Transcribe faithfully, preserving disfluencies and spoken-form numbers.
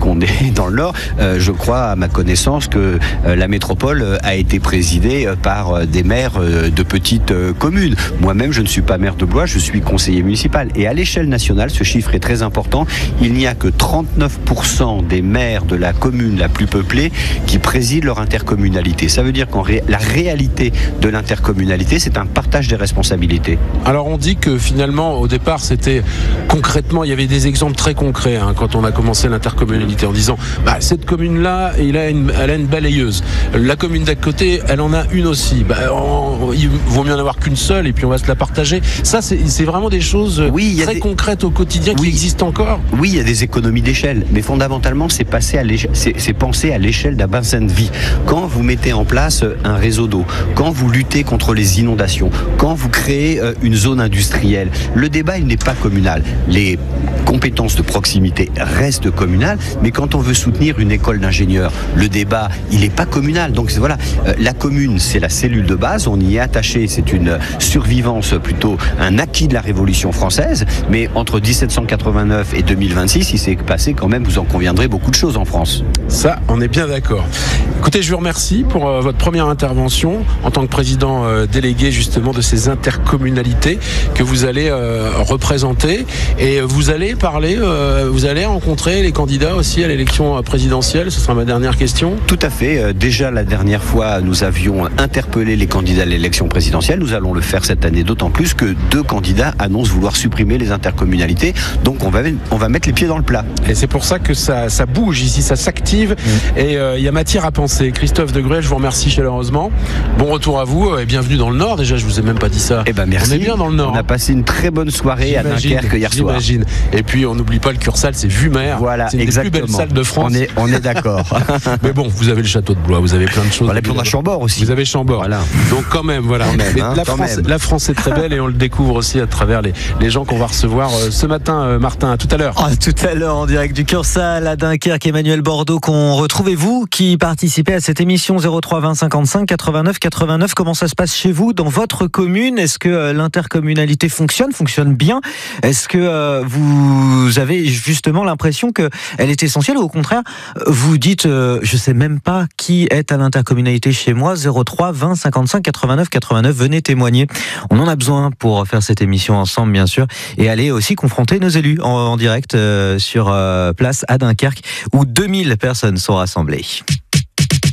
puisqu'on est dans le Nord, euh, je crois à ma connaissance que euh, la métropole a été présidée par euh, des maires euh, de petites euh, communes. Moi-même, je ne suis pas maire de Blois, je suis conseiller municipal. Et à l'échelle nationale, ce chiffre est très important. Il n'y a que trente-neuf pour cent des maires de la commune la plus peuplée qui président leur intercommunalité. Ça veut dire qu'en ré... la réalité de l'intercommunalité, c'est un partage des responsabilités. Alors on dit que finalement, au départ, c'était concrètement, il y avait des exemples très concrets hein, quand on a commencé l'intercommunalité en disant bah, cette commune-là, elle a, une, elle a une balayeuse. La commune d'à côté, elle en a une aussi. Bah, on, il vaut mieux en avoir qu'une seule et puis on va se la partager. Ça, c'est, c'est vraiment des choses oui, très des... concrètes au quotidien oui. qui existent encore. Oui, il y a des économies d'échelle, mais fondamentalement, c'est, passé à c'est, c'est pensé à l'échelle d'un bassin de vie. Quand vous mettez en place un réseau d'eau, quand vous luttez contre les inondations, quand vous créez une zone industrielle, le débat, il n'est pas communal. Les compétences de proximité restent communales, mais quand on veut soutenir une école d'ingénieurs, le débat, il n'est pas communal. Donc voilà, la commune, c'est la cellule de base, on y est attaché, c'est une survivance, plutôt un acquis de la Révolution française, mais entre dix-sept cent quatre-vingt-neuf et deux mille vingt-six, il s'est passé quand même, vous en conviendrez, beaucoup de choses en France. Ça, on est bien d'accord. Écoutez, je vous remercie pour euh, votre première intervention en tant que président euh, délégué justement de ces intercommunalités que vous allez euh, représenter et vous allez parler, euh, vous allez rencontrer les candidats aussi à l'élection présidentielle. Ce sera ma dernière question. Tout à fait. Euh, déjà la dernière fois, nous avions interpellé les candidats à l'élection présidentielle. Nous allons le faire cette année, d'autant plus que deux candidats annoncent vouloir supprimer les intercommunalités. Donc on va, on va mettre les pieds dans le plat. Et c'est pour ça que ça, ça bouge ici, ça s'active mmh. et il euh, y a matière à penser. Christophe Degrue, je vous remercie chaleureusement. Bon retour à vous et bienvenue dans le Nord. Déjà, je vous ai même pas dit ça. Eh ben merci. On est bien dans le Nord. On a passé une très bonne soirée j'imagine, à Dunkerque hier soir. J'imagine. Et puis on n'oublie pas le Cursal, c'est Vumer. Voilà, c'est une exactement. des plus belles salles de France. On est, on est d'accord. Mais bon, vous avez le château de Blois, vous avez plein de choses. Voilà, puis on a Chambord aussi. Vous avez Chambord. Voilà. Donc quand même, voilà. Quand même, hein, la, quand France, même. la France est très belle et on le découvre aussi à travers les, les gens qu'on va recevoir euh, ce matin, euh, Martin. À tout à l'heure. Ah, tout à l'heure en direct du Cursal à Dunkerque, Emmanuel Bordeaux qu'on retrouve et vous qui participez à cette émission zéro trois vingt cinquante-cinq quatre-vingt-neuf quatre-vingt-neuf. Comment ça se passe chez vous dans votre commune? Est-ce que euh, l'intercommunalité fonctionne, fonctionne bien? Est-ce que euh, vous avez justement l'impression que elle est essentielle ou au contraire vous dites euh, je sais même pas qui est à l'intercommunalité chez moi? Zéro trois vingt cinquante-cinq quatre-vingt-neuf quatre-vingt-neuf. Venez témoigner. On en a besoin pour faire cette émission ensemble bien sûr et aller aussi confronter nos élus en, en direct euh, sur euh, place à Dunkerque où deux mille personnes sont rassemblées.